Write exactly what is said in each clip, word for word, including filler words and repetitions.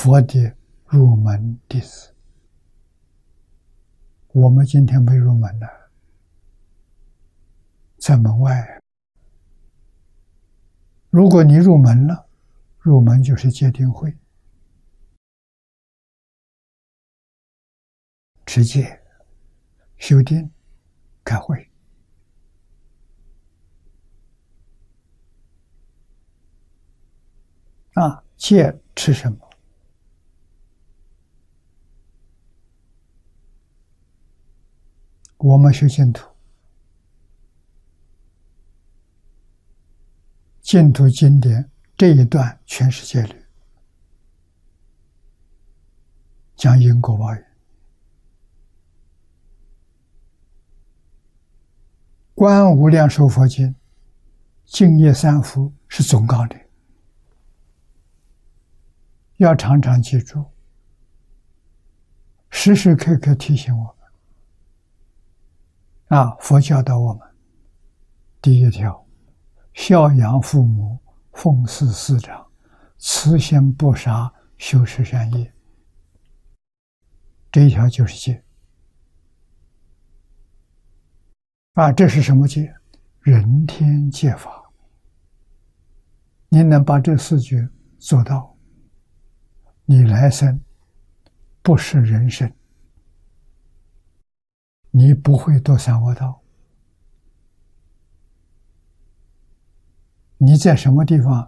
佛的入门弟子。我们今天没入门呢，在门外。如果你入门了，入门就是戒定慧，持戒、修定、开慧。啊，戒吃什么？我们修净土，净土经典这一段全是戒律，讲因果报应。观无量寿佛经、净业三福是总纲领，要常常记住，时时刻刻提醒我们。啊，佛教导我们，第一条，孝养父母，奉事师长，慈心不杀，修持善业。这一条就是戒。啊，这是什么戒？人天戒法。你能把这四句做到，你来生不是人生，你不会堕三恶道。你在什么地方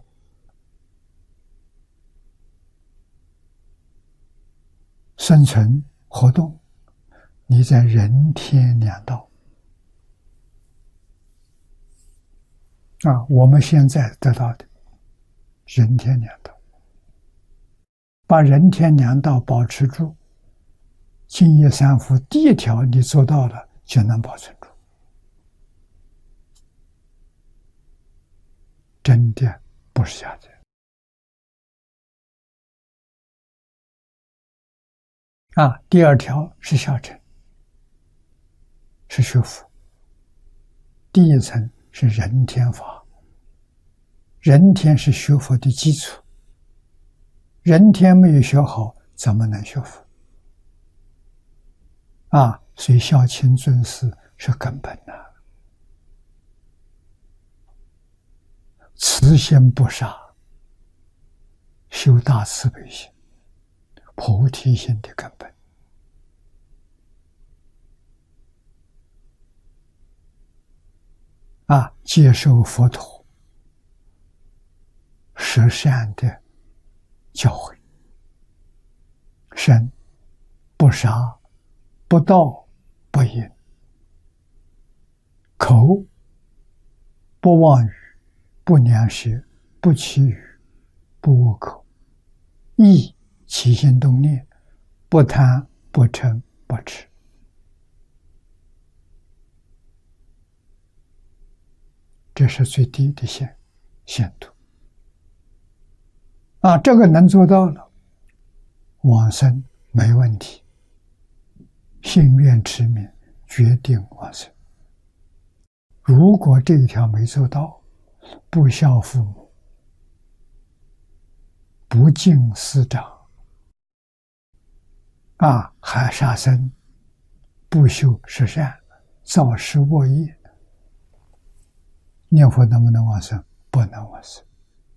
生存活动？你在人天两道。啊，我们现在得到的人天两道，把人天两道保持住，净业三福第一条你做到了，就能保存住。真的不是假的。啊，第二条是小乘，是学佛。第一层是人天法，人天是学佛的基础。人天没有学好，怎么能学佛？啊，所以孝亲尊师是根本的。慈心不杀，修大慈悲心、菩提心的根本。啊，接受佛陀十善的教诲，身不杀、不盗、不淫，口不妄语、不良舌、不绮语、不恶口，意起心动念，不贪、不嗔、不痴。这是最低的限限度。啊，这个能做到了，往生没问题。信愿持名，决定往生。如果这一条没做到，不孝父母，不敬师长，啊，还杀生，不修十善，造十恶业，念佛能不能往生？不能往生。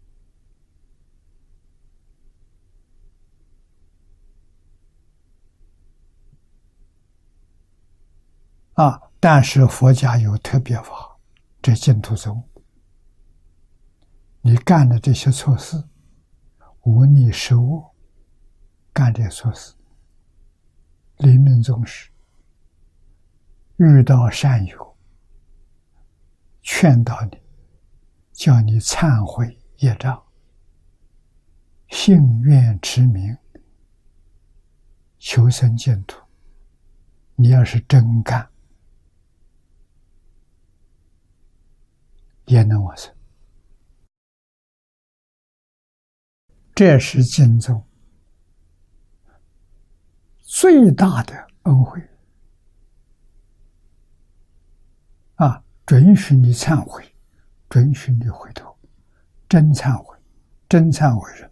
啊，但是佛家有特别法，这净土宗，你干的这些错事，无逆失恶，干这些错事，临命终时，遇到善友，劝导你，叫你忏悔业障，信愿持名，求生净土。你要是真干，也能往生。这是净宗最大的恩惠啊！准许你忏悔，准许你回头，真忏悔，真忏悔人